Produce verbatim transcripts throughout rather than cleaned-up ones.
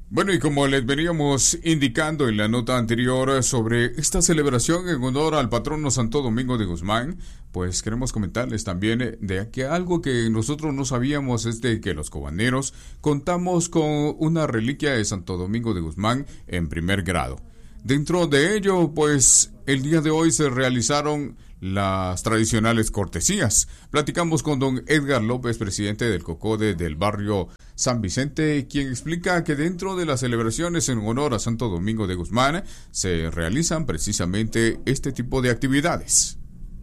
Bueno, y como les veníamos indicando en la nota anterior sobre esta celebración en honor al patrono Santo Domingo de Guzmán, pues queremos comentarles también de que algo que nosotros no sabíamos es de que los cobaneros contamos con una reliquia de Santo Domingo de Guzmán en primer grado. Dentro de ello, pues el día de hoy se realizaron las tradicionales cortesías. Platicamos con don Edgar López, presidente del COCODE del barrio San Vicente, quien explica que dentro de las celebraciones en honor a Santo Domingo de Guzmán se realizan precisamente este tipo de actividades.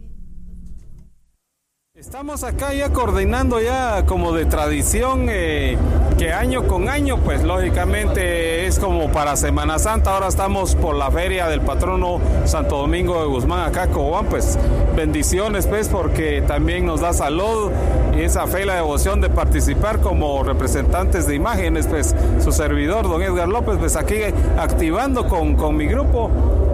Estamos acá ya coordinando ya como de tradición eh, que año con año pues lógicamente es como para Semana Santa. Ahora estamos por la feria del patrono Santo Domingo de Guzmán acá Cobán, pues bendiciones pues porque también nos da salud y esa fe y la devoción de participar como representantes de imágenes, pues su servidor don Edgar López pues aquí activando con, con mi grupo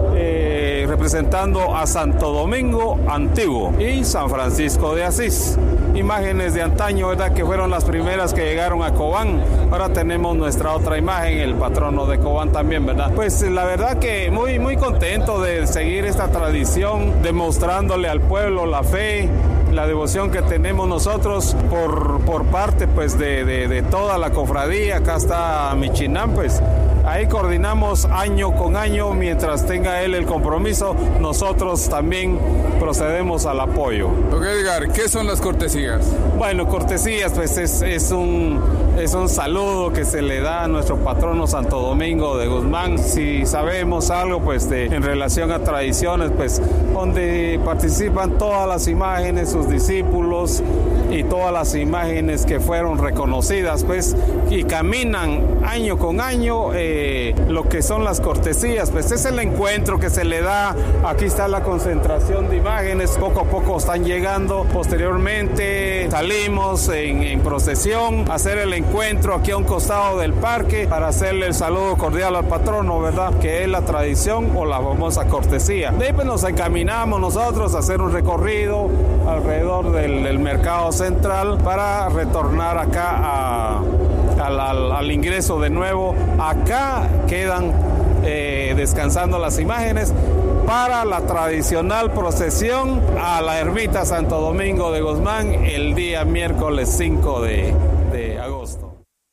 eh, representando a Santo Domingo Antiguo y San Francisco de Asís. Imágenes de antaño, ¿verdad? Que fueron las primeras que llegaron a Cobán. Ahora tenemos nuestra otra imagen, el patrono de Cobán también, ¿verdad? Pues la verdad que muy, muy contento de seguir esta tradición, demostrándole al pueblo la fe, la devoción que tenemos nosotros por, por parte pues de, de, de toda la cofradía. Acá está Michinán, pues ahí coordinamos año con año, mientras tenga él el compromiso, nosotros también procedemos al apoyo. Ok, Edgar, ¿qué son las cortesías? Bueno, cortesías, pues es, es, un, es un saludo que se le da a nuestro patrono Santo Domingo de Guzmán. Si sabemos algo, pues de, en relación a tradiciones, pues donde participan todas las imágenes, sus discípulos y todas las imágenes que fueron reconocidas, pues, y caminan año con año eh, lo que son las cortesías, pues es el encuentro que se le da. Aquí está la concentración de imágenes, poco a poco están llegando. Posteriormente salimos en, en procesión a hacer el encuentro aquí a un costado del parque para hacerle el saludo cordial al patrono, ¿verdad? Que es la tradición o la famosa cortesía. De ahí pues nos encaminamos nosotros a hacer un recorrido alrededor del, del mercado central para retornar acá a, al, al, al ingreso de nuevo. Acá quedan eh, descansando las imágenes para la tradicional procesión a la ermita Santo Domingo de Guzmán el día miércoles cinco de, de agosto.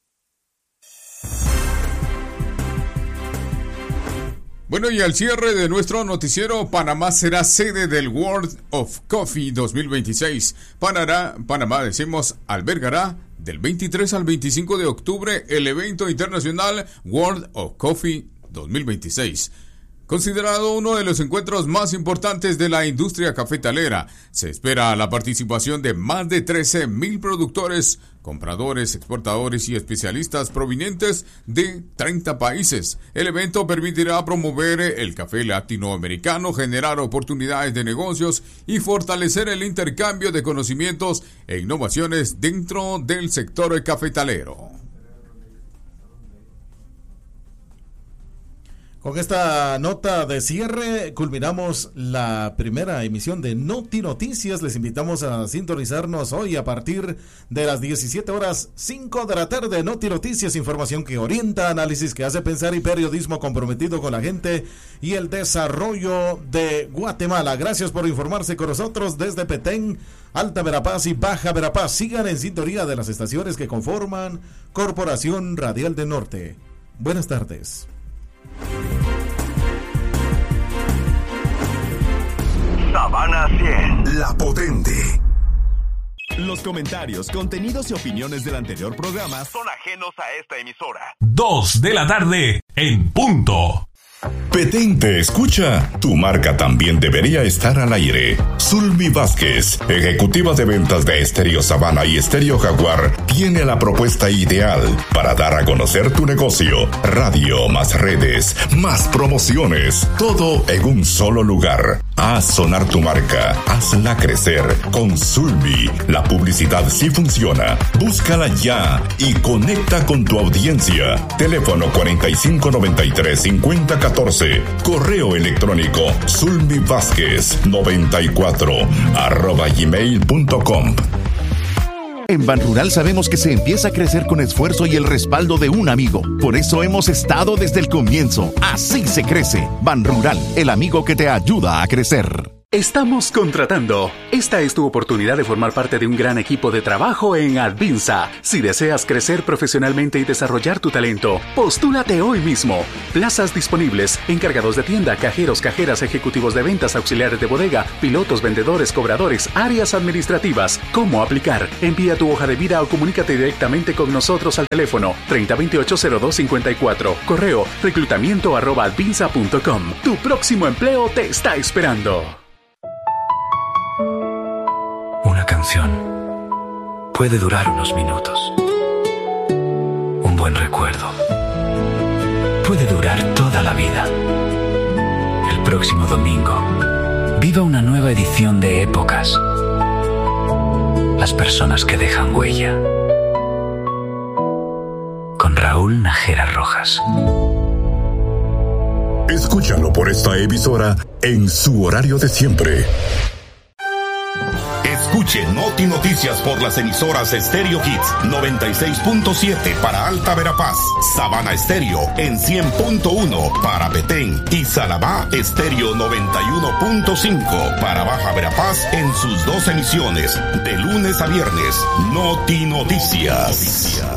Bueno, y al cierre de nuestro noticiero, Panamá será sede del World of Coffee dos mil veintiséis. Panamá, Panamá, decimos, albergará del veintitrés al veinticinco de octubre el evento internacional World of Coffee dos mil veintiséis. Considerado uno de los encuentros más importantes de la industria cafetalera, se espera la participación de más de trece mil productores, compradores, exportadores y especialistas provenientes de treinta países. El evento permitirá promover el café latinoamericano, generar oportunidades de negocios y fortalecer el intercambio de conocimientos e innovaciones dentro del sector cafetalero. Con esta nota de cierre culminamos la primera emisión de Noti Noticias. Les invitamos a sintonizarnos hoy a partir de las diecisiete horas cinco de la tarde. Noti Noticias, información que orienta, análisis que hace pensar y periodismo comprometido con la gente y el desarrollo de Guatemala. Gracias por informarse con nosotros desde Petén, Alta Verapaz y Baja Verapaz. Sigan en sintonía de las estaciones que conforman Corporación Radial del Norte. Buenas tardes. Sabana cien, La Potente. Los comentarios, contenidos y opiniones del anterior programa son ajenos a esta emisora. Dos de la tarde en punto. Petén te escucha. Tu marca también debería estar al aire. Zulmi Vázquez, ejecutiva de ventas de Estéreo Sabana y Estéreo Jaguar, tiene la propuesta ideal para dar a conocer tu negocio. Radio, más redes, más promociones, todo en un solo lugar. Haz sonar tu marca, hazla crecer. Con Zulmi, la publicidad sí funciona. Búscala ya y conecta con tu audiencia. Teléfono cuarenta y cinco noventa y tres cincuenta catorce. Correo electrónico zulmivázquez noventa y cuatro arroba gmail punto com. En Banrural sabemos que se empieza a crecer con esfuerzo y el respaldo de un amigo. Por eso hemos estado desde el comienzo. Así se crece. Banrural, el amigo que te ayuda a crecer. Estamos contratando. Esta es tu oportunidad de formar parte de un gran equipo de trabajo en Advinsa. Si deseas crecer profesionalmente y desarrollar tu talento, postúlate hoy mismo. Plazas disponibles: encargados de tienda, cajeros, cajeras, ejecutivos de ventas, auxiliares de bodega, pilotos, vendedores, cobradores, áreas administrativas. ¿Cómo aplicar? Envía tu hoja de vida o comunícate directamente con nosotros al teléfono treinta veintiocho cero dos cincuenta y cuatro. Correo reclutamiento arroba advinsa punto com. Tu próximo empleo te está esperando. Una canción puede durar unos minutos. Un buen recuerdo puede durar toda la vida. El próximo domingo, viva una nueva edición de Épocas. Las personas que dejan huella. Con Raúl Najera Rojas. Escúchalo por esta emisora en su horario de siempre. Escuche Noti Noticias por las emisoras Stereo Hits noventa y seis punto siete para Alta Verapaz, Sabana Estéreo en cien punto uno para Petén y Salabá Estéreo noventa y uno punto cinco para Baja Verapaz en sus dos emisiones de lunes a viernes. Noti Noticias.